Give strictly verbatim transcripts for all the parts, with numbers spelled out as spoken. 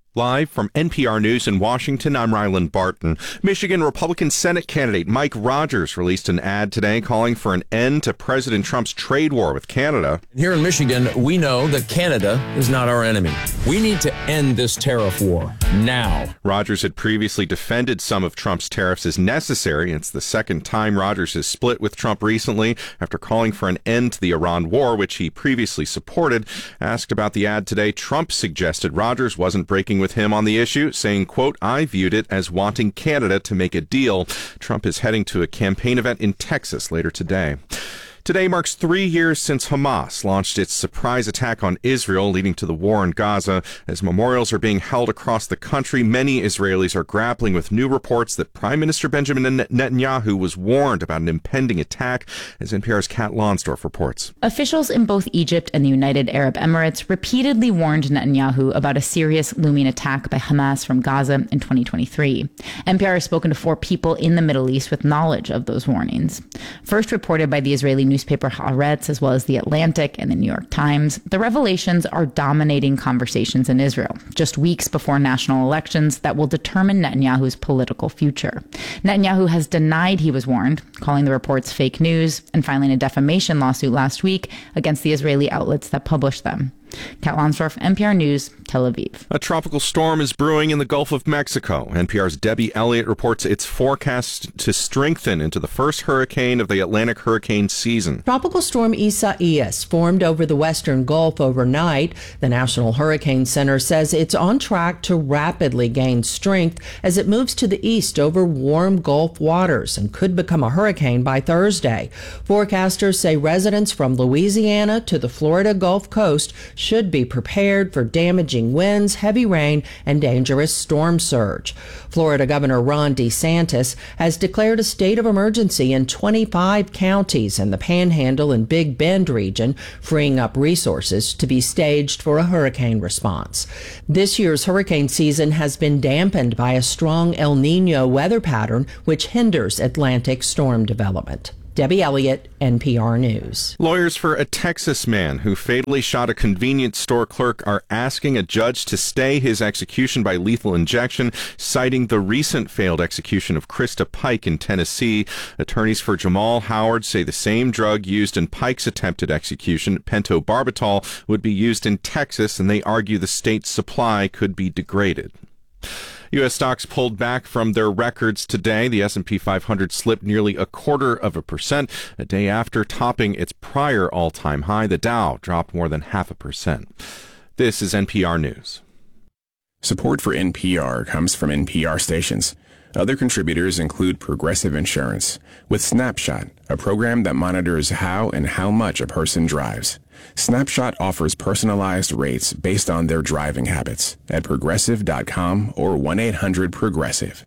Live from N P R News in Washington, I'm Ryland Barton. Michigan Republican Senate candidate Mike Rogers released an ad today calling for an end to President Trump's trade war with Canada. Here in Michigan, we know that Canada is not our enemy. We need to end this tariff war now. Rogers had previously defended some of Trump's tariffs as necessary. It's the second time Rogers has split with Trump recently after calling for an end to the Iran war, which he previously supported. Asked about the ad today, Trump suggested Rogers wasn't breaking with him on the issue, saying, quote, I viewed it as wanting Canada to make a deal. Trump is heading to a campaign event in Texas later today. Today marks three years since Hamas launched its surprise attack on Israel, leading to the war in Gaza. As memorials are being held across the country, many Israelis are grappling with new reports that Prime Minister Benjamin Netanyahu was warned about an impending attack, as N P R's Kat Lonsdorf reports. Officials in both Egypt and the United Arab Emirates repeatedly warned Netanyahu about a serious looming attack by Hamas from Gaza in twenty twenty-three. N P R has spoken to four people in the Middle East with knowledge of those warnings. First reported by the Israeli newspaper Haaretz, as well as The Atlantic and the New York Times, the revelations are dominating conversations in Israel, just weeks before national elections that will determine Netanyahu's political future. Netanyahu has denied he was warned, calling the reports fake news, and filing a defamation lawsuit last week against the Israeli outlets that published them. Kat Lonsdorf, N P R News, Tel Aviv. A tropical storm is brewing in the Gulf of Mexico. N P R's Debbie Elliott reports it's forecast to strengthen into the first hurricane of the Atlantic hurricane season. Tropical storm Isaias formed over the western Gulf overnight. The National Hurricane Center says it's on track to rapidly gain strength as it moves to the east over warm Gulf waters and could become a hurricane by Thursday. Forecasters say residents from Louisiana to the Florida Gulf Coast should be prepared for damaging winds, heavy rain, and dangerous storm surge. Florida Governor Ron DeSantis has declared a state of emergency in twenty-five counties in the Panhandle and Big Bend region, freeing up resources to be staged for a hurricane response. This year's hurricane season has been dampened by a strong El Nino weather pattern, which hinders Atlantic storm development. Debbie Elliott, N P R News. Lawyers for a Texas man who fatally shot a convenience store clerk are asking a judge to stay his execution by lethal injection, citing the recent failed execution of Krista Pike in Tennessee. Attorneys for Jamal Howard say the same drug used in Pike's attempted execution, pentobarbital, would be used in Texas, and they argue the state's supply could be degraded. U S stocks pulled back from their records today. The S and P five hundred slipped nearly a quarter of a percent, a day after topping its prior all-time high. The Dow dropped more than half a percent. This is N P R News. Support for N P R comes from N P R stations. Other contributors include Progressive Insurance, with Snapshot, a program that monitors how and how much a person drives. Snapshot offers personalized rates based on their driving habits at progressive dot com or one eight hundred progressive.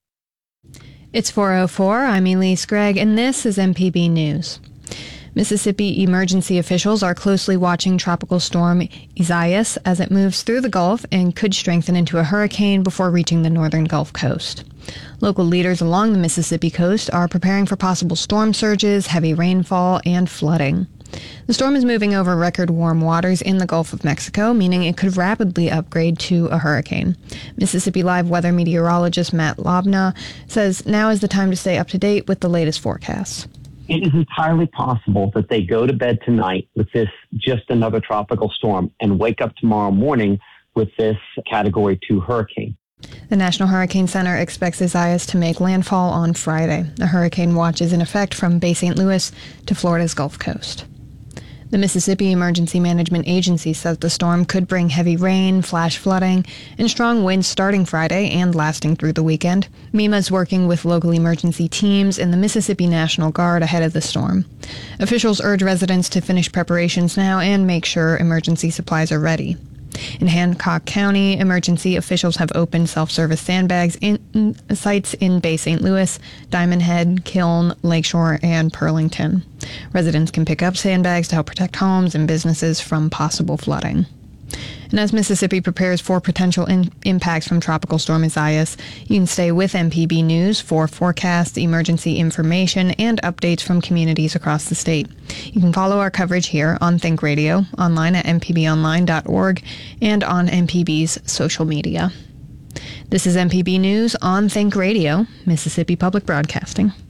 It's four oh four. I'm Elise Gregg, and this is M P B News. Mississippi emergency officials are closely watching Tropical Storm Isaias as it moves through the Gulf and could strengthen into a hurricane before reaching the northern Gulf Coast. Local leaders along the Mississippi coast are preparing for possible storm surges, heavy rainfall, and flooding. The storm is moving over record warm waters in the Gulf of Mexico, meaning it could rapidly upgrade to a hurricane. Mississippi Live weather meteorologist Matt Lobna says now is the time to stay up to date with the latest forecasts. It is entirely possible that they go to bed tonight with this just another tropical storm and wake up tomorrow morning with this Category two hurricane. The National Hurricane Center expects Isaias to make landfall on Friday. A hurricane watch is in effect from Bay Saint Louis to Florida's Gulf Coast. The Mississippi Emergency Management Agency says the storm could bring heavy rain, flash flooding, and strong winds starting Friday and lasting through the weekend. MEMA is working with local emergency teams and the Mississippi National Guard ahead of the storm. Officials urge residents to finish preparations now and make sure emergency supplies are ready. In Hancock County, emergency officials have opened self-service sandbags in sites in Bay Saint Louis, Diamond Head, Kiln, Lakeshore, and Pearlington. Residents can pick up sandbags to help protect homes and businesses from possible flooding. And as Mississippi prepares for potential in- impacts from Tropical Storm Isaias, you can stay with M P B News for forecasts, emergency information, and updates from communities across the state. You can follow our coverage here on Think Radio, online at m p b online dot org, and on M P B's social media. This is M P B News on Think Radio, Mississippi Public Broadcasting.